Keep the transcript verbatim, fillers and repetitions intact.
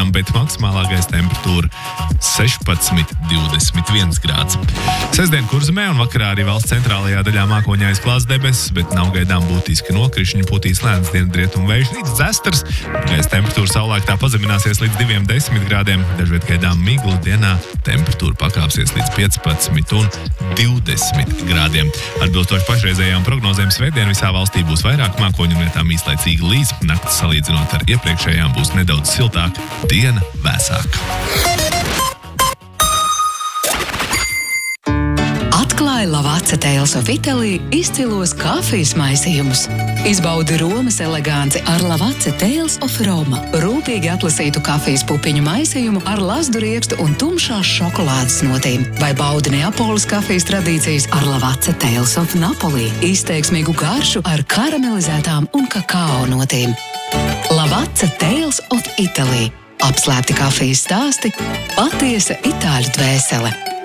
vietām, bet maksimālākais temperatūra sešpadsmit divdesmit viens grāds. Sestdien Kurzemē un vakarā arī valsts centrālajā daļā mākoņā aizklās debesis, bet nav gaidām būtiski nokrišņi, putīs lēns dienvidrietumu vējš, rīts dzestars, gaisa temperatūra saulēktā pazemināsies līdz diviem desmit grādiem, dažviet gaidām migla, dienā temperatūra pakāpsies līdz piecpadsmit un divdesmit grādiem. Atbilstoši pašreizējām prognozēm svētdien visā valstī būs vairāk mākoņu un vietām īslaicīgi līs, naktis salīdzinot ar iepriekšējām būs nedaudz siltāk, diena vēsāka. Atklāja Lavazza Tales of Italy izcilos kafijas maisījumus. Izbaudi Romas eleganci ar Lavazza Tales of Roma. Rūpīgi atlasītu kafijas pupiņu maisījumu ar lazdu riekstu un tumšās šokolādes notīm. Vai baudi Neapoles kafijas tradīcijas ar Lavazza Tales of Napoli. Izteiksmīgu garšu ar karamelizētām un kakao notīm. Lavazza Tales of Italy. Apslēpti kafijas stāsti, patiesa itāļu dvēsele.